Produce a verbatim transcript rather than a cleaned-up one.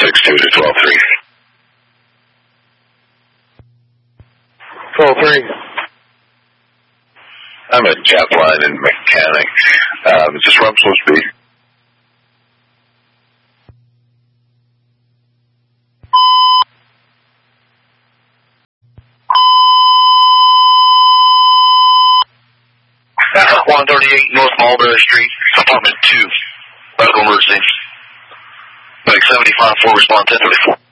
six two to twelve three. twelve three. I'm a jet line and mechanic. Um, is this where I'm supposed to be? one thirty-eight North Mulberry Street, apartment two. Medical emergency. Medic seventy-five, four, respond ten thirty-four.